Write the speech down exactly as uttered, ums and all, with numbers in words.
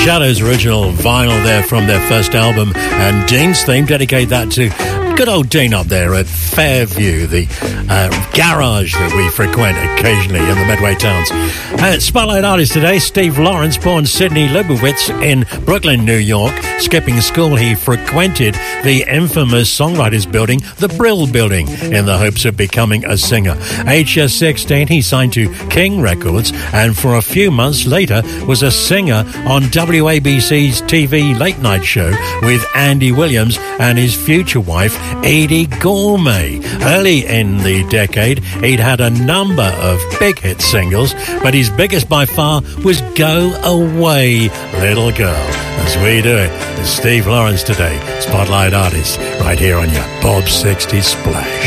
Shadows original vinyl there from their first album, and Dean's theme, dedicate that to good old Dean up there at Fairview, the uh, garage that we frequent occasionally in the Medway towns. Uh, Spotlight artist today, Steve Lawrence, born Sidney Leibowitz in Brooklyn, New York. Skipping school, he frequented the infamous Songwriters Building, the Brill Building, in the hopes of becoming a singer. Age just sixteen, he signed to King Records, and for a few months later was a singer on W A B C's T V late night show with Andy Williams and his future wife, Edie Gourmet. Early in the decade, he'd had a number of big hit singles, but his biggest by far was Go Away, Little Girl. As we do it, it's Steve Lawrence today, Spotlight Artist, right here on your Bob sixty Splash.